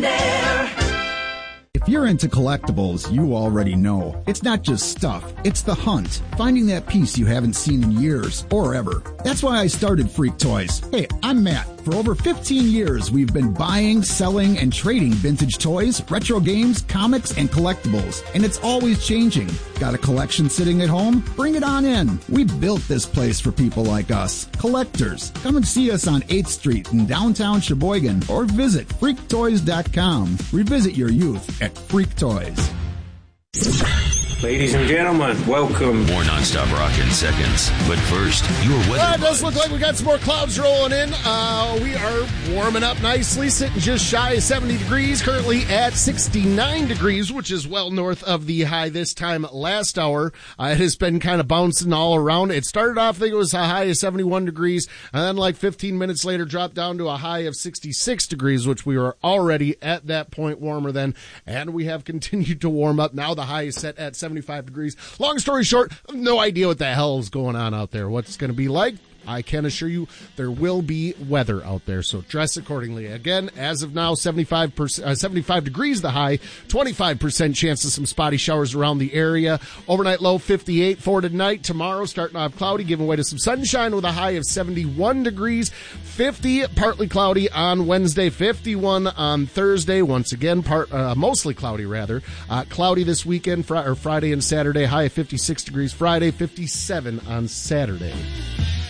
on air. If you're into collectibles, you already know. It's not just stuff, it's the hunt. Finding that piece you haven't seen in years or ever. That's why I started Freak Toys. Hey, I'm Matt. For over 15 years, we've been buying, selling, and trading vintage toys, retro games, comics, and collectibles. And it's always changing. Got a collection sitting at home? Bring it on in. We built this place for people like us, collectors. Come and see us on 8th Street in downtown Sheboygan or visit freaktoys.com. Revisit your youth at Freak Toys. Ladies and gentlemen, welcome. More nonstop rock in seconds. But first, your weather. It does look like we got some more clouds rolling in. We are warming up nicely, sitting just shy of 70 degrees, currently at 69 degrees, which is well north of the high this time last hour. It has been kind of bouncing all around. It started off, I think it was a high of 71 degrees, and then like 15 minutes later dropped down to a high of 66 degrees, which we were already at that point warmer then, and we have continued to warm up. Now the high is set at 75 degrees. Long story short, no idea what the hell is going on out there, what's going to be like. I can assure you there will be weather out there, so dress accordingly. Again, as of now, 75 degrees the high, 25% chance of some spotty showers around the area. Overnight low 58 for tonight. Tomorrow starting off cloudy, giving way to some sunshine with a high of 71 degrees. 50 partly cloudy on Wednesday, 51 on Thursday. Once again, mostly cloudy rather. Cloudy this weekend, Friday and Saturday. High of 56 degrees Friday, 57 on Saturday.